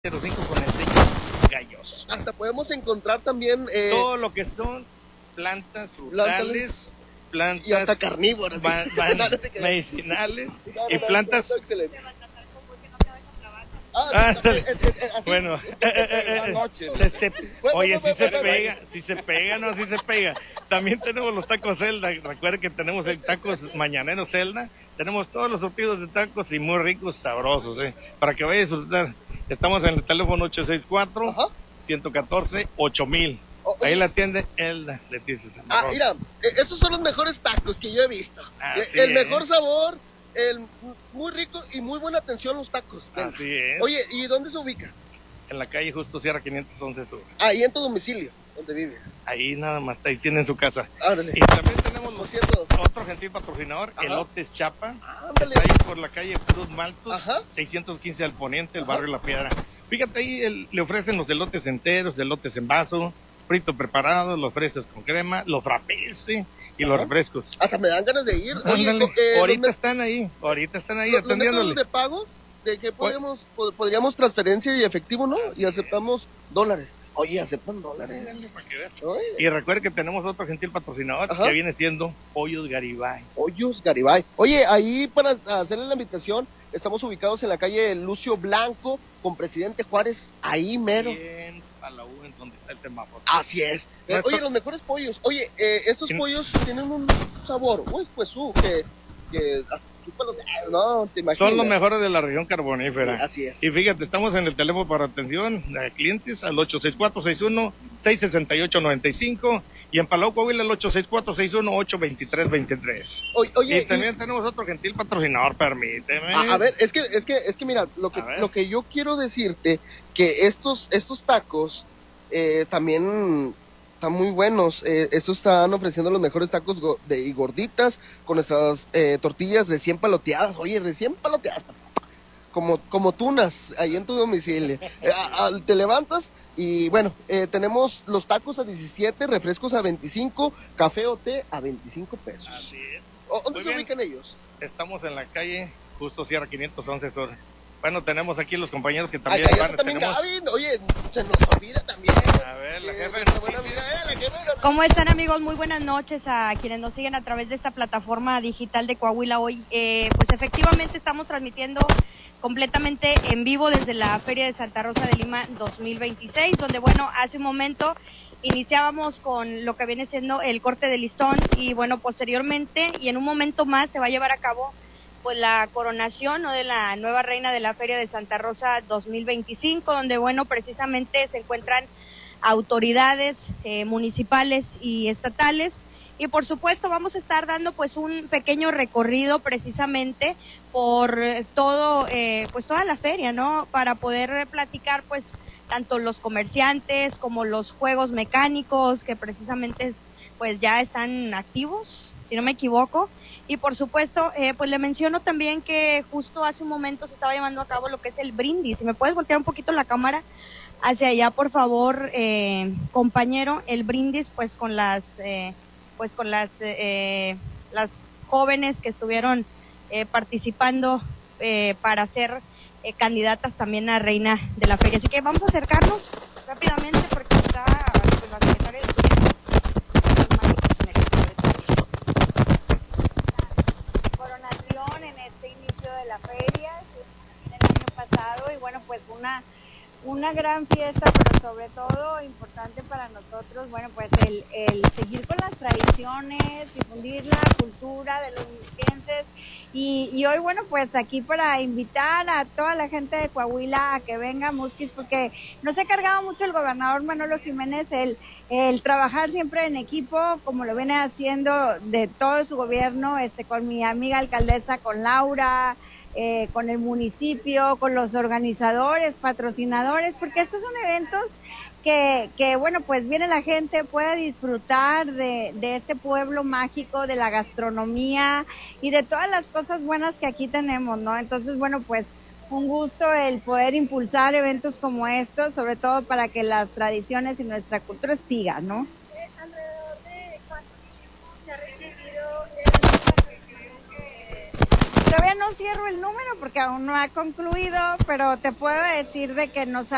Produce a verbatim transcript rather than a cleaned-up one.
cero cinco con el sello Gallos. Hasta podemos encontrar también eh, todo lo que son plantas frutales, plantas y hasta carnívoras, van, van, medicinales no, no, y plantas. No, no, no, Ah, ah, eh, eh, eh, bueno, eh, eh, eh, este, oye, si se pega, si se pega, no, si se pega. También tenemos los tacos Zelda. Recuerden que tenemos el tacos mañanero Zelda. Tenemos todos los surtidos de tacos y muy ricos, sabrosos, eh, para que vaya a disfrutar. Estamos en el teléfono ocho seis cuatro, uno uno cuatro, ocho mil. Oh, ahí la atiende Elda Leticia. Ah, mira, estos son los mejores tacos que yo he visto. Así el es. Mejor sabor. El, muy rico y muy buena atención los tacos. Así es. Oye, ¿y dónde se ubica? En la calle Justo Sierra quinientos once Sur. Ahí en tu domicilio, donde vive. Ahí nada más, ahí tienen su casa. Ándale. Y también tenemos los cierto. Otro gentil patrocinador, Ajá. Elotes Chapa. Ándale. Está ahí por la calle Cruz Maltos, Ajá. seiscientos quince al poniente, el Ajá. barrio La Piedra. Fíjate ahí, el, le ofrecen los elotes enteros, elotes en vaso, frito preparado, los fresas con crema, los frappés y los refrescos. Hasta me dan ganas de ir. Oye, eh, ahorita los, están ahí, ahorita están ahí los, atendiéndole. Los de pago, de que podemos, pod, podríamos transferencia y efectivo, ¿no? Y aceptamos dólares. Oye, aceptan dólares. Y recuerde que tenemos otro gentil patrocinador Ajá. que viene siendo Pollos Garibay. Pollos Garibay. Oye, ahí para hacerle la invitación, estamos ubicados en la calle Lucio Blanco con Presidente Juárez, ahí mero. Bien, a la U, en donde está el semáforo. Así es. Eh, oye, los mejores pollos. Oye, eh, estos ¿Sí? pollos tienen un sabor, uy, pues, uh, que, que no, te imaginas. Son los mejores de la región carbonífera. Sí, así es. Y fíjate, estamos en el teléfono para atención a clientes al ocho seis cuatro, seis uno, seis seis ocho, nueve cinco y en Palau, Coahuila, el ocho seis cuatro, seis uno ocho, dos tres dos tres. Oye, oye, y también y... tenemos otro gentil patrocinador, permíteme. A, a ver, es que, es que, es que mira, lo que, lo que yo quiero decirte, que estos, estos tacos, eh, también están muy buenos. Eh, estos están ofreciendo los mejores tacos go- de y gorditas con nuestras eh, tortillas recién paloteadas. Oye, recién paloteadas, como como tunas ahí en tu domicilio. Eh, a, a, te levantas y bueno, eh, tenemos los tacos a diecisiete, refrescos a veinticinco, café o té a veinticinco pesos. Así es. ¿O, ¿Dónde muy se bien. ubican ellos? Estamos en la calle Justo Sierra quinientos once Sur. Bueno, tenemos aquí los compañeros que también Ay, van. También tenemos... Gaby, oye, se nos olvida también. A ver, la jefa. Eh, buena vida, eh, la jefa. ¿Cómo están, amigos? Muy buenas noches a quienes nos siguen a través de esta plataforma digital de Coahuila hoy. Eh, pues efectivamente estamos transmitiendo completamente en vivo desde la Feria de Santa Rosa de Lima dos mil veintiséis, donde, bueno, hace un momento iniciábamos con lo que viene siendo el corte de listón y, bueno, posteriormente y en un momento más se va a llevar a cabo pues la coronación, ¿no?, de la nueva reina de la Feria de Santa Rosa dos mil veinticinco, donde, bueno, precisamente se encuentran autoridades eh, municipales y estatales, y por supuesto vamos a estar dando pues un pequeño recorrido precisamente por todo, eh, pues toda la feria, ¿no?, para poder platicar pues tanto los comerciantes como los juegos mecánicos que precisamente pues ya están activos, si no me equivoco. Y por supuesto, eh, pues le menciono también que justo hace un momento se estaba llevando a cabo lo que es el brindis. Si me puedes voltear un poquito la cámara hacia allá, por favor, eh, compañero, el brindis, pues con las, eh, pues con las, eh, las jóvenes que estuvieron eh, participando eh, para ser eh, candidatas también a reina de la feria. Así que vamos a acercarnos rápidamente porque está pues, la secretaria de Turismo. La feria, el año pasado, y bueno, pues una una gran fiesta, pero sobre todo importante para nosotros, bueno, pues el, el seguir con las tradiciones, difundir la cultura de los musquenses, y, y hoy, bueno, pues aquí para invitar a toda la gente de Coahuila a que venga a Musquis, porque nos ha cargado mucho el gobernador Manolo Jiménez el, el trabajar siempre en equipo, como lo viene haciendo de todo su gobierno, este con mi amiga alcaldesa, con Laura, Eh, con el municipio, con los organizadores, patrocinadores, porque estos son eventos que, que bueno, pues viene la gente, puede disfrutar de, de este pueblo mágico, de la gastronomía y de todas las cosas buenas que aquí tenemos, ¿no? Entonces, bueno, pues un gusto el poder impulsar eventos como estos, sobre todo para que las tradiciones y nuestra cultura sigan, ¿no? ¿Alrededor de cuánto tiempo se ha recibido Todavía no cierro el número porque aún no ha concluido, pero te puedo decir de que nos ha